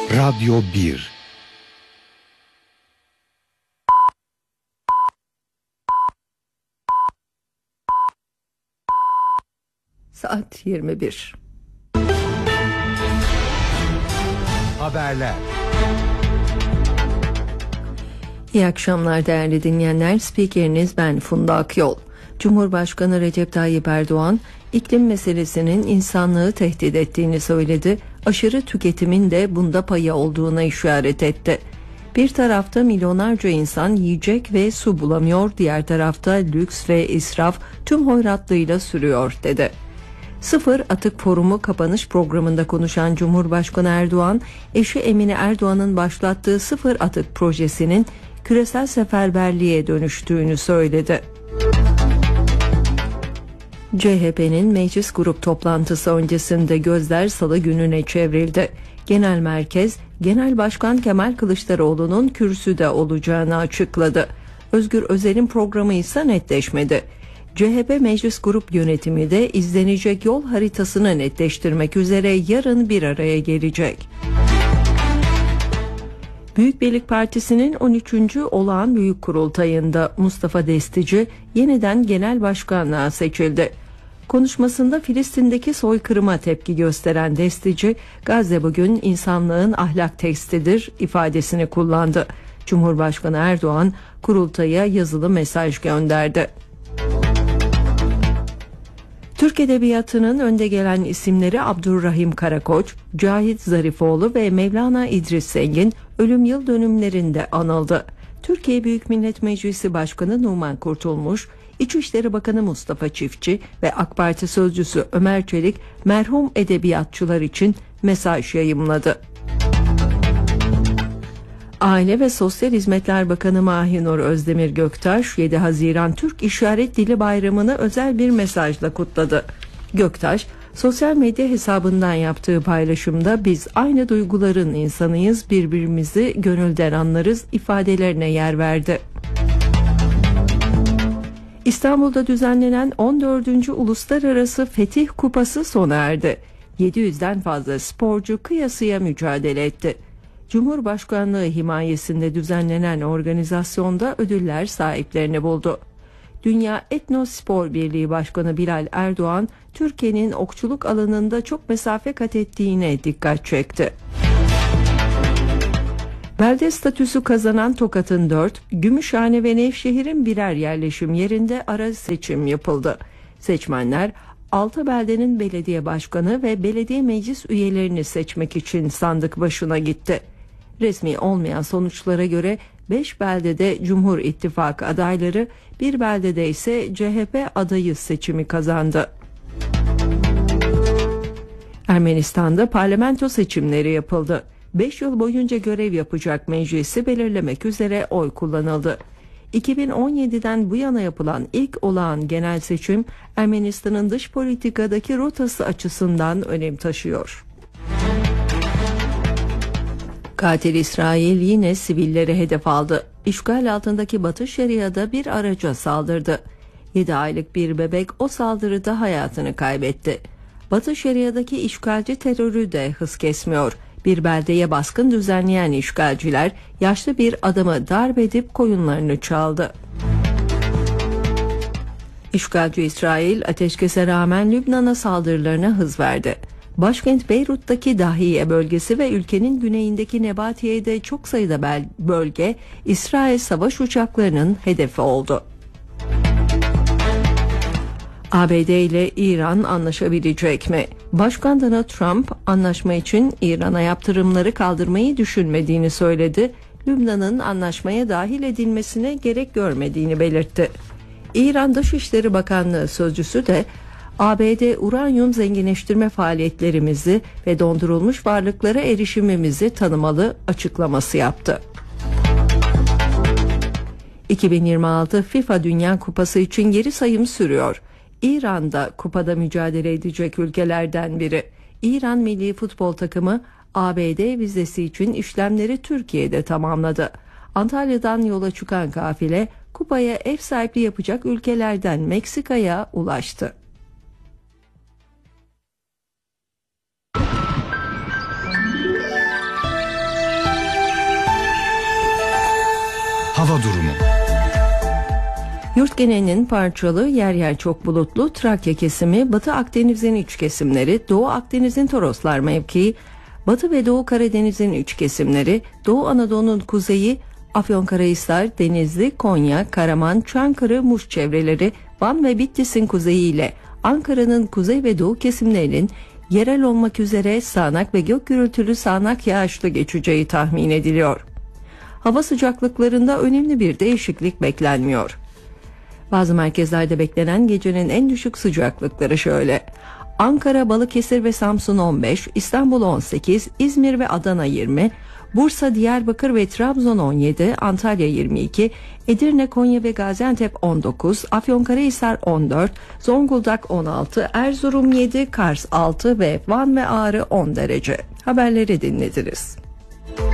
Radyo 1. Saat 21. Haberler. İyi akşamlar değerli dinleyenler. Spikeriniz ben Funda Akyol. Cumhurbaşkanı Recep Tayyip Erdoğan, iklim meselesinin insanlığı tehdit ettiğini söyledi. Aşırı tüketimin de bunda payı olduğuna işaret etti. Bir tarafta milyonlarca insan yiyecek ve su bulamıyor, diğer tarafta lüks ve israf tüm hoyratlığıyla sürüyor dedi. Sıfır Atık Forumu kapanış programında konuşan Cumhurbaşkanı Erdoğan, eşi Emine Erdoğan'ın başlattığı Sıfır Atık projesinin küresel seferberliğe dönüştüğünü söyledi. CHP'nin meclis grup toplantısı öncesinde gözler Salı gününe çevrildi. Genel merkez, Genel Başkan Kemal Kılıçdaroğlu'nun kürsüde olacağını açıkladı. Özgür Özel'in programı ise netleşmedi. CHP Meclis Grup Yönetimi de izlenecek yol haritasını netleştirmek üzere yarın bir araya gelecek. Büyük Birlik Partisi'nin 13. Olağan Büyük Kurultayı'nda Mustafa Destici yeniden genel başkanlığa seçildi. Konuşmasında Filistin'deki soykırıma tepki gösteren Destici, Gazze bugün insanlığın ahlak testidir ifadesini kullandı. Cumhurbaşkanı Erdoğan kurultaya yazılı mesaj gönderdi. Türk Edebiyatı'nın önde gelen isimleri Abdurrahim Karakoç, Cahit Zarifoğlu ve Mevlana İdris Zengin ölüm yıl dönümlerinde anıldı. Türkiye Büyük Millet Meclisi Başkanı Numan Kurtulmuş, İçişleri Bakanı Mustafa Çiftçi ve AK Parti Sözcüsü Ömer Çelik merhum edebiyatçılar için mesaj yayımladı. Aile ve Sosyal Hizmetler Bakanı Mahinur Özdemir Göktaş, 7 Haziran Türk İşaret Dili Bayramı'nı özel bir mesajla kutladı. Göktaş, sosyal medya hesabından yaptığı paylaşımda biz aynı duyguların insanıyız, birbirimizi gönülden anlarız ifadelerine yer verdi. İstanbul'da düzenlenen 14. Uluslararası Fetih Kupası sona erdi. 700'den fazla sporcu kıyasıya mücadele etti. Cumhurbaşkanlığı himayesinde düzenlenen organizasyonda ödüller sahiplerini buldu. Dünya Etnospor Birliği Başkanı Bilal Erdoğan, Türkiye'nin okçuluk alanında çok mesafe kat ettiğine dikkat çekti. Belde statüsü kazanan Tokat'ın 4, Gümüşhane ve Nevşehir'in birer yerleşim yerinde ara seçim yapıldı. Seçmenler 6 beldenin belediye başkanı ve belediye meclis üyelerini seçmek için sandık başına gitti. Resmi olmayan sonuçlara göre 5 beldede Cumhur İttifakı adayları, bir beldede ise CHP adayı seçimi kazandı. Ermenistan'da parlamento seçimleri yapıldı. 5 yıl boyunca görev yapacak meclisi belirlemek üzere oy kullanıldı. 2017'den bu yana yapılan ilk olağan genel seçim, Ermenistan'ın dış politikadaki rotası açısından önem taşıyor. Katil İsrail yine sivilleri hedef aldı. İşgal altındaki Batı Şeria'da bir araca saldırdı. 7 aylık bir bebek o saldırıda hayatını kaybetti. Batı Şeria'daki işgalci terörü de hız kesmiyor. Bir beldeye baskın düzenleyen işgalciler yaşlı bir adamı darp edip koyunlarını çaldı. İşgalci İsrail ateşkese rağmen Lübnan'a saldırılarına hız verdi. Başkent Beyrut'taki Dahiye bölgesi ve ülkenin güneyindeki Nebatiye'de çok sayıda bölge İsrail savaş uçaklarının hedefi oldu. ABD ile İran anlaşabilecek mi? Başkan Donald Trump anlaşma için İran'a yaptırımları kaldırmayı düşünmediğini söyledi. Lübnan'ın anlaşmaya dahil edilmesine gerek görmediğini belirtti. İran Dışişleri Bakanlığı sözcüsü de ABD uranyum zenginleştirme faaliyetlerimizi ve dondurulmuş varlıklara erişimimizi tanımalı açıklaması yaptı. 2026 FIFA Dünya Kupası için geri sayım sürüyor. İran'da kupada mücadele edecek ülkelerden biri. İran milli futbol takımı ABD vizesi için işlemleri Türkiye'de tamamladı. Antalya'dan yola çıkan kafile kupaya ev sahipliği yapacak ülkelerden Meksika'ya ulaştı. Hava durumu. Yurt genelinin parçalı, yer yer çok bulutlu, Trakya kesimi, Batı Akdeniz'in iç kesimleri, Doğu Akdeniz'in Toroslar mevkii, Batı ve Doğu Karadeniz'in iç kesimleri, Doğu Anadolu'nun kuzeyi, Afyonkarahisar, Denizli, Konya, Karaman, Çankırı, Muş çevreleri, Van ve Bitlis'in kuzeyi ile Ankara'nın kuzey ve doğu kesimlerinin yerel olmak üzere sağanak ve gök gürültülü sağanak yağışlı geçeceği tahmin ediliyor. Hava sıcaklıklarında önemli bir değişiklik beklenmiyor. Bazı merkezlerde beklenen gecenin en düşük sıcaklıkları şöyle: Ankara, Balıkesir ve Samsun 15, İstanbul 18, İzmir ve Adana 20, Bursa, Diyarbakır ve Trabzon 17, Antalya 22, Edirne, Konya ve Gaziantep 19, Afyonkarahisar 14, Zonguldak 16, Erzurum 7, Kars 6 ve Van ve Ağrı 10 derece. Haberleri dinlediniz.